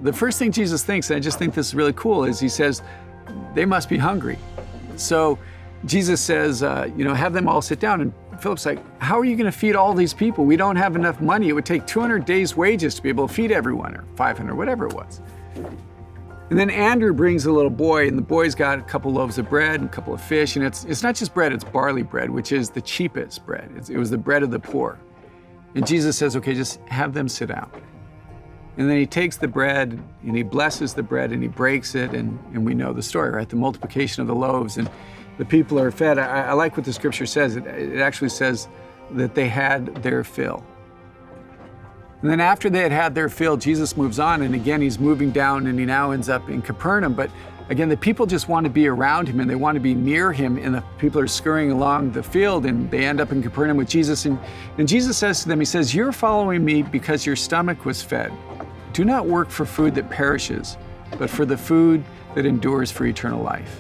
the first thing Jesus thinks, and I just think this is really cool, is he says, they must be hungry. So Jesus says, have them all sit down. And Philip's like, how are you going to feed all these people? We don't have enough money. It would take 200 days' wages to be able to feed everyone, or 500, whatever it was. And then Andrew brings a little boy, and the boy's got a couple loaves of bread and a couple of fish. And it's not just bread, it's barley bread, which is the cheapest bread. It was the bread of the poor. And Jesus says, okay, just have them sit down. And then he takes the bread and he blesses the bread and he breaks it, and we know the story, right? The multiplication of the loaves, and the people are fed. I like what the scripture says. It actually says that they had their fill. And then after they had their fill, Jesus moves on, and again, he's moving down, and he now ends up in Capernaum. But again, the people just want to be around him, and they want to be near him, and the people are scurrying along the field, and they end up in Capernaum with Jesus. And Jesus says to them, he says, you're following me because your stomach was fed. Do not work for food that perishes, but for the food that endures for eternal life.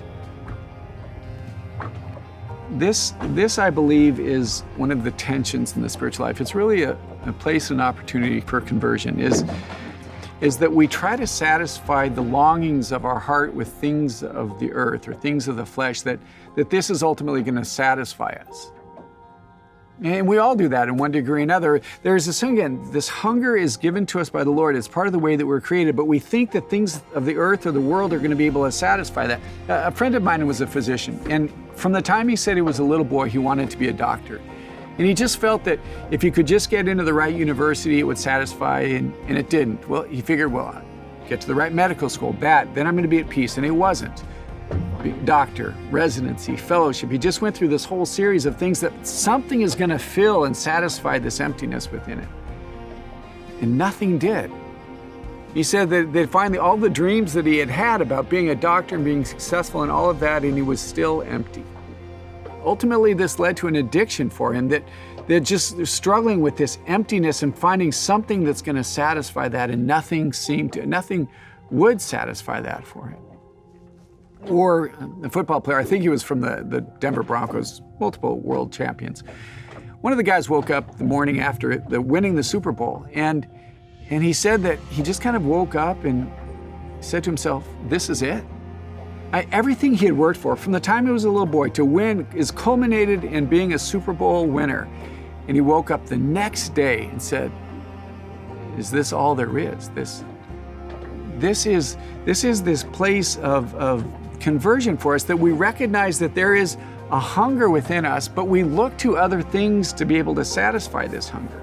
This, I believe, is one of the tensions in the spiritual life. It's really a place and opportunity for conversion, is that we try to satisfy the longings of our heart with things of the earth or things of the flesh, that this is ultimately going to satisfy us. And we all do that in one degree or another. There's this, again, this hunger is given to us by the Lord. It's part of the way that we're created, but we think that things of the earth or the world are going to be able to satisfy that. A friend of mine was a physician, and from the time he said he was a little boy, he wanted to be a doctor. And he just felt that if he could just get into the right university, it would satisfy, and it didn't. Well, he figured, well, I'll get to the right medical school, then I'm going to be at peace, and it wasn't. Doctor, residency, fellowship. He just went through this whole series of things that something is going to fill and satisfy this emptiness within it. And nothing did. He said that finally all the dreams that he had had about being a doctor and being successful and all of that, and he was still empty. Ultimately, this led to an addiction for him, that just struggling with this emptiness and finding something that's going to satisfy that, and nothing would satisfy that for him. Or a football player, I think he was from the Denver Broncos, multiple world champions. One of the guys woke up the morning after winning the Super Bowl, and he said that he just kind of woke up and said to himself, this is it. Everything he had worked for from the time he was a little boy to win is culminated in being a Super Bowl winner. And he woke up the next day and said, is this all there is? This is this place of conversion for us, that we recognize that there is a hunger within us, but we look to other things to be able to satisfy this hunger.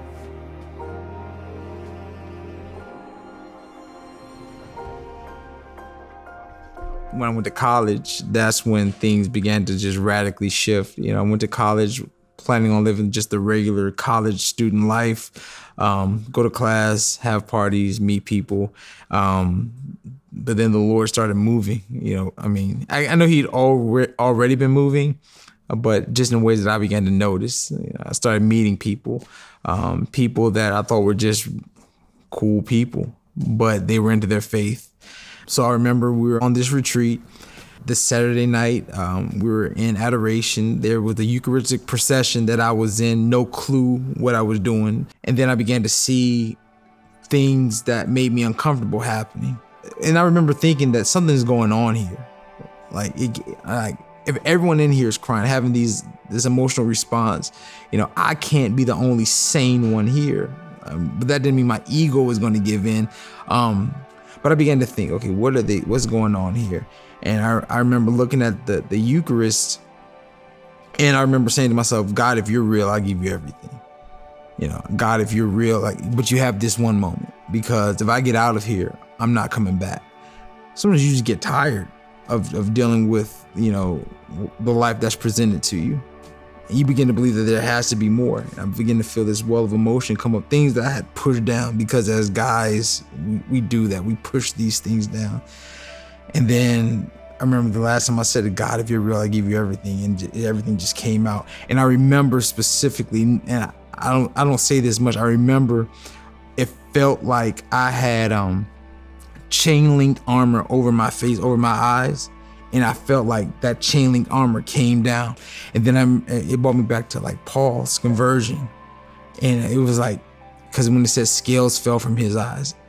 When I went to college, that's when things began to just radically shift. I went to college planning on living just the regular college student life, go to class, have parties, meet people. But then the Lord started moving, I know he'd already been moving, but just in ways that I began to notice. I started meeting people, people that I thought were just cool people, but they were into their faith. So I remember we were on this retreat this Saturday night. We were in adoration. There was a Eucharistic procession that I was in, no clue what I was doing. And then I began to see things that made me uncomfortable happening. And I remember thinking that something's going on here. If everyone in here is crying, having this emotional response, I can't be the only sane one here. But that didn't mean my ego was going to give in. But I began to think, okay, what's going on here? And I remember looking at the Eucharist, and I remember saying to myself, God, if you're real, I'll give you everything. God, if you're real, but you have this one moment, because if I get out of here, I'm not coming back. Sometimes you just get tired of dealing with, the life that's presented to you. And you begin to believe that there has to be more. And I begin to feel this well of emotion come up, things that I had pushed down, because as guys, we do that. We push these things down. And then I remember the last time I said to God, if you're real, I give you everything. And everything just came out. And I remember specifically, and I don't say this much, I remember it felt like I had chain linked armor over my face, over my eyes. And I felt like that chain link armor came down. And then it brought me back to Paul's conversion. And it was because when it says scales fell from his eyes,